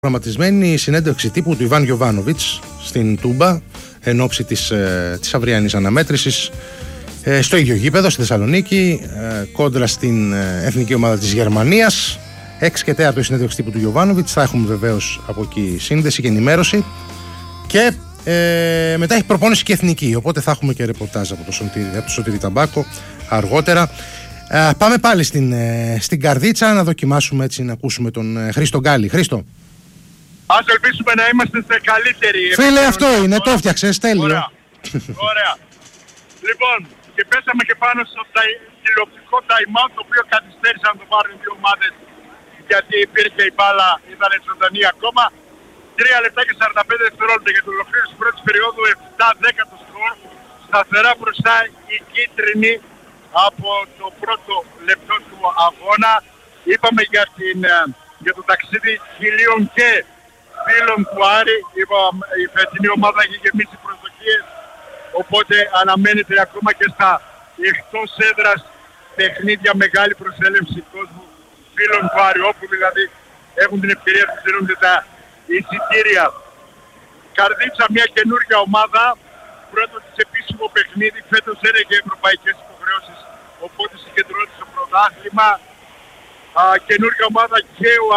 προγραμματισμένη συνέντευξη τύπου του Ιβάν Γιοβάνοβιτς στην Τούμπα εν ώψη της αυριανής αναμέτρησης στο ίδιο γήπεδο στη Θεσσαλονίκη κόντρα στην εθνική ομάδα της Γερμανίας. 6 και 4 η συνέντευξη τύπου του Γιοβάνοβιτς. Θα έχουμε βεβαίως από εκεί σύνδεση και ενημέρωση και μετά έχει προπόνηση και εθνική, οπότε θα έχουμε και ρεπορτάζ από το Σωτήρη Ταμπάκο αργότερα. Πάμε πάλι στην Καρδίτσα να δοκιμάσουμε έτσι, να ακούσουμε τον Χρήστο Γκάλη. Χρήστο. Ας ελπίσουμε να είμαστε σε καλύτερη. Φίλε, αυτό είναι, το έφτιαξες, τέλειο. Ωραία. Λοιπόν, και πέσαμε και πάνω στο τηλεοπτικό time out, το οποίο καθυστέρησαν να το πάρουν δύο ομάδες, γιατί υπήρχε η μπάλα, ήταν ζωντανή ακόμα. 3 λεπτά και 45 δευτερόλεπτα για την ολοκλήρωση της πρώτης περίοδου, 7-10 το σκορ. Σταθερά μπροστά η κίτρινη από το πρώτο λεπτό του αγώνα. Είπαμε για το ταξίδι χιλίων και φίλων του Άρη. Η φετινή ομάδα έχει γεμίσει προσδοκίες, οπότε αναμένεται ακόμα και στα εκτός έδρας παιχνίδια μεγάλη προσέλευση κόσμου φίλων του Άρη, όπου δηλαδή έχουν την ευκαιρία να στηρούνται τα εισιτήρια. Καρδίτσα, μια καινούργια ομάδα, πρώτο της επίσημο παιχνίδι, φέτος έρεγε ευρωπαϊκές υποχρεώσεις, οπότε συγκεντρώνεται στο πρωτάθλημα. Καινούργια ομάδα και ο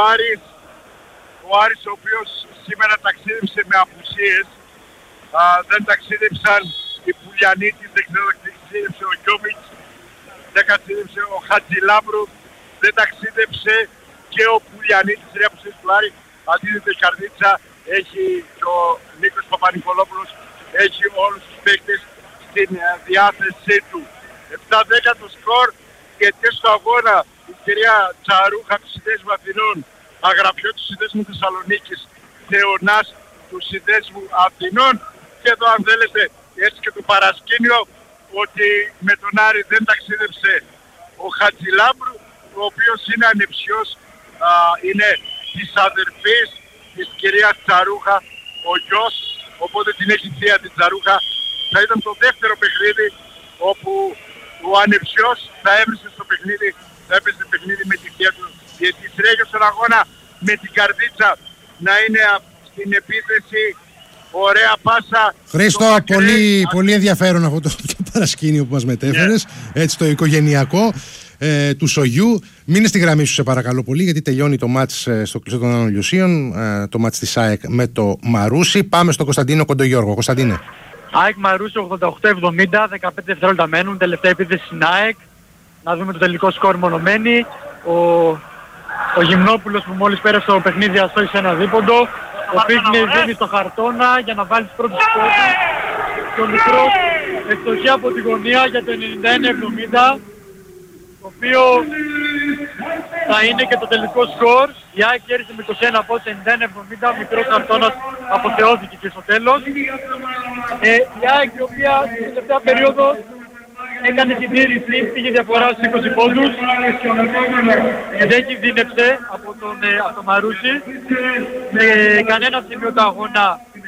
Άρης ο οποίος σήμερα ταξίδεψε με απουσίες. Δεν ταξίδεψαν οι Πουλιανίτης, δεν ταξίδεψε ο Γιώβιτς, δεν ταξίδεψε ο Χατζηλάμπρου, δεν ταξίδεψε και ο Πουλιανίτης, τρία απουσίες του Άρη. Αντίθετα η Καρδίτσα έχει και ο Νίκος Παπα-Νικολόπουλος, έχει όλους τους παίκτες στην διάθεσή του. 7-10 το σκορ και στο αγώνα η κυρία Τσαρούχα του Συνδέσμου Αθηνών, Αγραφιό του Συνδέσμου Θεσσαλονίκης, Θεωνάς του Συνδέσμου Αθηνών, και εδώ αν θέλετε έτσι και το παρασκήνιο ότι με τον Άρη δεν ταξίδεψε ο Χατζηλάμπρου, ο οποίος είναι ανεψιός, είναι της αδερφής της κυρίας Τσαρούχα, ο γιος, οπότε την έχει θεία την Τσαρούχα. Θα ήταν το δεύτερο παιχνίδι όπου ο ανεψιός θα έβρισε στο παιχνίδι, θα έπαιζε παιχνίδι με τη θεία του, γιατί τρέχει στον αγώνα με την Καρδίτσα να είναι στην επίθεση. Ωραία πάσα. Χρήστο, πολύ ενδιαφέρον αυτό το παρασκήνιο που μας μετέφερες, έτσι το οικογενειακό του Σογιού. Μείνε στη γραμμή σου σε παρακαλώ πολύ, γιατί τελειώνει το μάτς στο κλειστό των Άνω Λιωσίων, το μάτς της ΑΕΚ με το Μαρούσι. Πάμε στο Κωνσταντίνο Κοντογιώργο. Κωνσταντίνε. ΑΕΚ Μαρούσι 88-70, 15 δευτερόλεπτα μένουν, τελευταία επίθεση στην ΑΕΚ. Να δούμε το τελικό σκορ μονομένη. Ο Γυμνόπουλος που μόλις πέρασε το παιχνίδι αστόχησε ένα δίποντο. Ο Πίγνης δίνει στο Χαρτώνα για να βάλει τις πρώτες πόδες. Και ο μικρός ευστοχεί από τη γωνία για το 91-70, το οποίο θα είναι και το τελικό σκορ. Η ΑΕΚ κέρδισε με 21 από 91-70, ο μικρός Χαρτώνας αποθεώθηκε και στο τέλος. Η ΑΕΚ, η οποία στην τελευταία περίοδο έκανε συντήρηση, πήγε διαφορά στους 20 πόντους, δεν κινδύνεψε από το Μαρούσι σε κανένα σημείο του αγώνα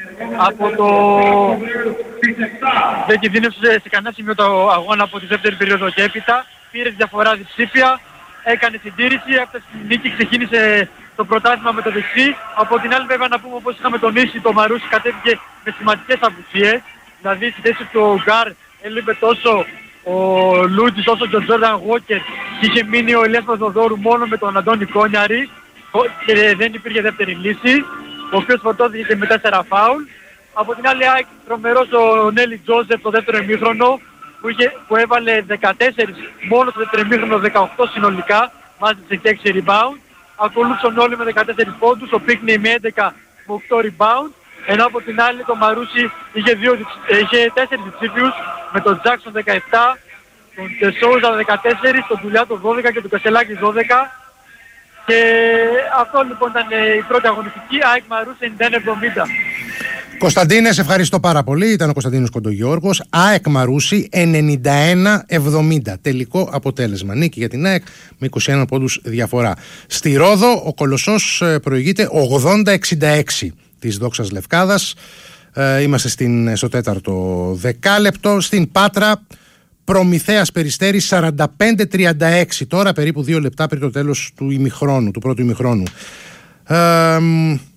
δεν κινδύνεψε σε κανένα σημείο του αγώνα από τη δεύτερη περίοδο και έπειτα, πήρε τη διαφορά διψήφια, έκανε συντήρηση, έφτασε στη νίκη, ξεκίνησε το πρωτάθλημα με το δεξί. Από την άλλη βέβαια να πούμε, όπως είχαμε τονίσει, το Μαρούσι κατέβηκε με σημαντικές απουσίες, δηλαδή στη θέση του Γκάρ έλειπε τόσο ο Λούτζης όσο και ο Τζόρνταν Γουόκερ, και είχε μείνει ο Ηλίας Παπαδόρου μόνο με τον Αντώνη Κόνιαρη και δεν υπήρχε δεύτερη λύση, ο οποίος φορτώθηκε και με 4 φάουλ. Από την άλλη ΑΕΚ τρομερός ο Νέλη Τζόζεφ το δεύτερο ημίχρονο που έβαλε 14 μόνο στο δεύτερο ημίχρονο, 18 συνολικά, μάζεψε και 6 rebound. Ακολούθησαν όλοι με 14 πόντους, ο Πίκνη με 11 με 8 rebound. Ενώ από την άλλη το Μαρούσι είχε 4 διψήφιους με τον Τζάκσον 17, τον Τεσόουζα 14, τον Τουλιάτο 12 και τον Κασελάκη 12. Και αυτό λοιπόν ήταν η πρώτη αγωνιστική, ΑΕΚ Μαρούσι 91-70. Κωνσταντίνε, σε ευχαριστώ πάρα πολύ. Ήταν ο Κωνσταντίνος Κοντογιώργος. ΑΕΚ Μαρούσι 91-70. Τελικό αποτέλεσμα. Νίκη για την ΑΕΚ με 21 πόντους διαφορά. Στη Ρόδο ο Κολοσσός προηγείται 80-66 της Δόξας Λευκάδας. Είμαστε στο τέταρτο δεκάλεπτο. Στην Πάτρα Προμηθέας Περιστέρης 45-36. Τώρα περίπου 2 λεπτά πριν το τέλος του πρώτου ημιχρόνου.